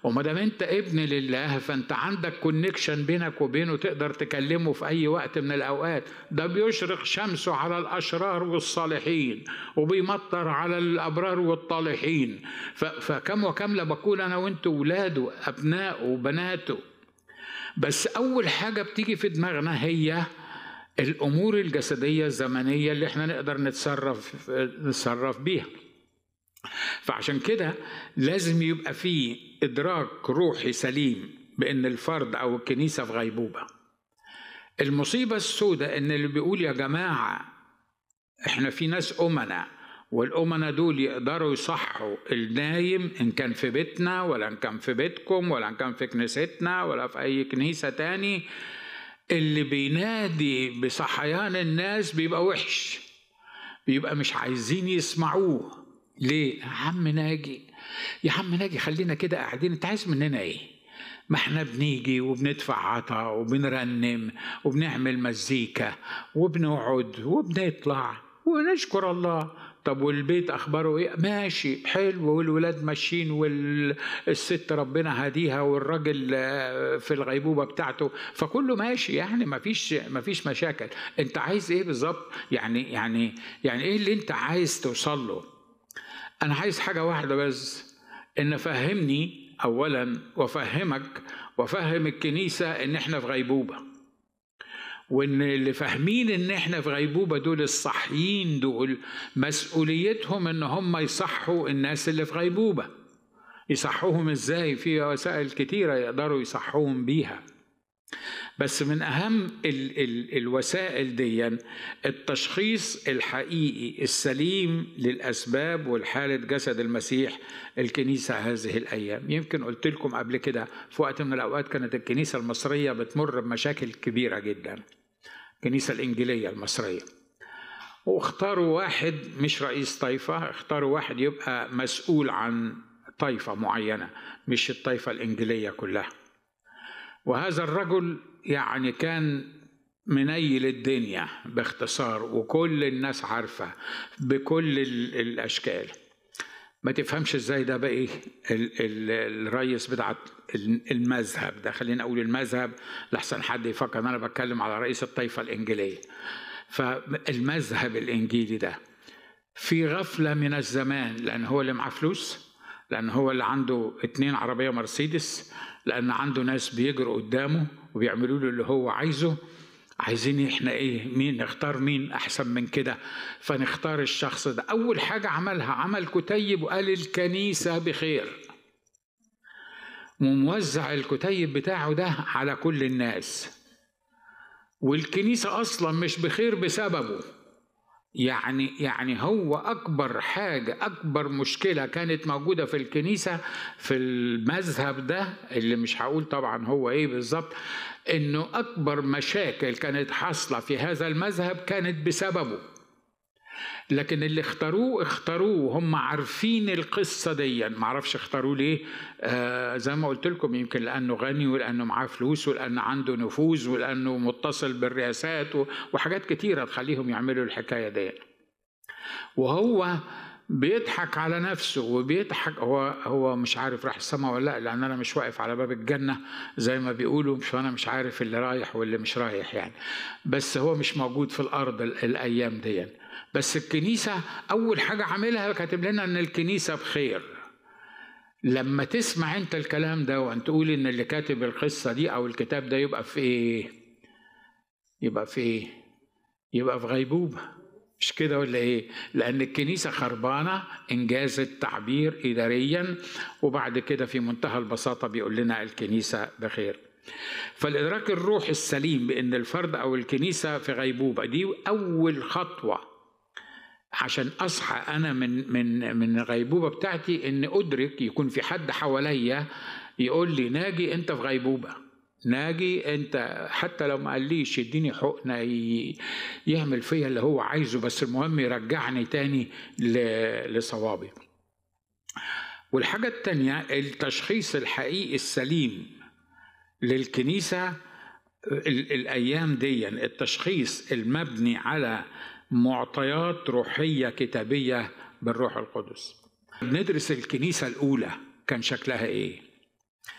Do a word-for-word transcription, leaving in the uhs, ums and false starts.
وما دام انت ابن لله فانت عندك كونكشن بينك وبينه، تقدر تكلمه في اي وقت من الاوقات. ده بيشرق شمسه على الاشرار والصالحين وبيمطر على الابرار والطالحين. فكم وكم لا بكون انا وانتوا ولاده، ابنائه وبناته. بس اول حاجه بتيجي في دماغنا هي الامور الجسديه الزمنيه اللي احنا نقدر نتصرف نتصرف بيها. فعشان كده لازم يبقى فيه إدراك روحي سليم بأن الفرد أو الكنيسة في غيبوبة. المصيبة السوداء إن اللي بيقول يا جماعة إحنا في ناس أمنا، والأمنا دول يقدروا يصحوا النايم، إن كان في بيتنا ولا إن كان في بيتكم ولا إن كان في كنيستنا ولا في أي كنيسة تاني. اللي بينادي بصحيان الناس بيبقى وحش، بيبقى مش عايزين يسمعوه. ليه؟ يا عم ناجي، يا عم ناجي خلينا كده قاعدين، انت عايز مننا ايه؟ ما احنا بنيجي وبندفع عطا وبنرنم وبنعمل مزيكا وبنقعد وبنطلع ونشكر الله. طب والبيت اخباره ايه؟ ماشي حلو، والولاد ماشيين والست ربنا هديها والراجل في الغيبوبه بتاعته، فكله ماشي يعني، ما فيش ما فيش مشاكل. انت عايز ايه بالظبط؟ يعني يعني يعني ايه اللي انت عايز توصل له؟ أنا عايز حاجة واحدة بس، إن فهمني أولا وفهمك وفهم الكنيسة إن إحنا في غيبوبة، وإن اللي فاهمين إن إحنا في غيبوبة دول الصحيين دول مسؤوليتهم إن هم يصحوا الناس اللي في غيبوبة. يصحوهم إزاي؟ في وسائل كتيرة يقدروا يصحوهم بيها، بس من أهم ال ال الوسائل دي التشخيص الحقيقي السليم للأسباب والحالة جسد المسيح الكنيسة هذه الأيام. يمكن قلت لكم قبل كده في وقت من الأوقات كانت الكنيسة المصرية بتمر بمشاكل كبيرة جدا، الكنيسة الإنجيلية المصرية، واختاروا واحد مش رئيس طائفة، اختاروا واحد يبقى مسؤول عن طائفة معينة مش الطائفة الإنجيلية كلها. وهذا الرجل يعني كان منيل الدنيا باختصار، وكل الناس عارفة بكل الأشكال. ما تفهمش ازاي ده بقى ايه الرئيس بتاع المذهب ده، خلينا اقول المذهب لحسن حد يفكر ان انا بتكلم على رئيس الطائفة الإنجيلية. فالمذهب الإنجيلي ده في غفلة من الزمان، لأن هو اللي معاه فلوس، لأن هو اللي عنده اتنين عربية مرسيدس، لأن عنده ناس بيجروا قدامه وبيعملوا له اللي هو عايزه. عايزين احنا ايه؟ مين نختار؟ مين أحسن من كده؟ فنختار الشخص ده. أول حاجة عملها عمل كتيب وقال الكنيسة بخير، وموزع الكتيب بتاعه ده على كل الناس، والكنيسة أصلا مش بخير بسببه. يعني يعني هو أكبر حاجة، أكبر مشكلة كانت موجودة في الكنيسة في المذهب ده، اللي مش هقول طبعا هو إيه بالظبط، إنه أكبر مشاكل كانت حاصلة في هذا المذهب كانت بسببه. لكن اللي اختاروه اختاروه هم عارفين القصة دي، معرفش اختاروه ليه. آه زي ما قلت لكم، يمكن لأنه غني ولأنه معاه فلوس ولأنه عنده نفوذ ولأنه متصل بالرئاسات وحاجات كتيرة تخليهم يعملوا الحكاية دي. وهو بيضحك على نفسه وبيضحك، هو هو مش عارف راح السماء ولا لا، لأن أنا مش واقف على باب الجنة زي ما بيقولوا، مش أنا مش عارف اللي رايح واللي مش رايح يعني، بس هو مش موجود في الأرض الأيام دي. بس الكنيسة أول حاجة عملها كاتب لنا أن الكنيسة بخير. لما تسمع أنت الكلام ده وأن تقول أن اللي كاتب القصة دي أو الكتاب ده يبقى في إيه؟ يبقى في إيه؟ يبقى في غيبوبة، مش كده ولا إيه؟ لأن الكنيسة خربانة إنجاز التعبير إداريا، وبعد كده في منتهى البساطة بيقول لنا الكنيسة بخير. فالإدراك الروح السليم بأن الفرد أو الكنيسة في غيبوبة دي أول خطوة عشان أصحى أنا من من من الغيبوبة بتاعتي، إن أدرك يكون في حد حواليا يقول لي ناجي أنت في غيبوبة، ناجي أنت، حتى لو ما قاليش يديني حقنة يعمل فيا اللي هو عايزه، بس المهم يرجعني تاني لصوابي. والحاجة التانية التشخيص الحقيقي السليم للكنيسة الأيام دي، التشخيص المبني على معطيات روحية كتابية بالروح القدس. ندرس الكنيسة الأولى كان شكلها إيه؟